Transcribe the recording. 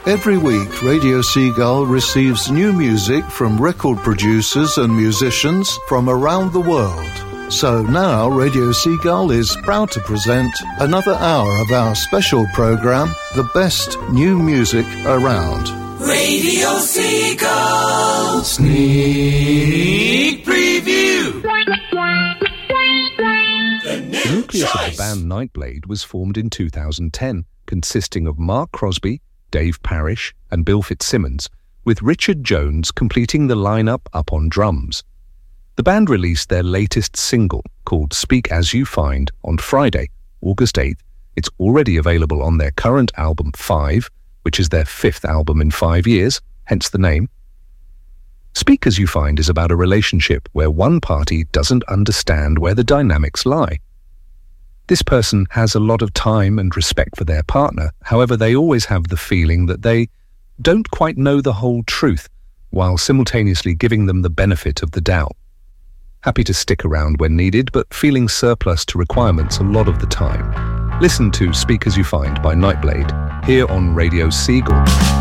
Every week, Radio Seagull receives new music from record producers and musicians from around the world. So now Radio Seagull is proud to present another hour of our special program, The Best New Music Around. Radio Seagull Sneak Preview. The nucleus of the band Nightblade was formed in 2010, consisting of Mark Crosby, Dave Parrish and Bill Fitzsimmons, with Richard Jones completing the lineup up on drums. The band released their latest single, called Speak As You Find, on Friday, August 8th. It's already available on their current album 5, which is their 5th album in 5 years, hence the name. Speak As You Find is about a relationship where one party doesn't understand where the dynamics lie. This person has a lot of time and respect for their partner, however they always have the feeling that they don't quite know the whole truth, while simultaneously giving them the benefit of the doubt. Happy to stick around when needed, but feeling surplus to requirements a lot of the time. Listen to Speak As You Find by Nightblade, here on Radio Seagull.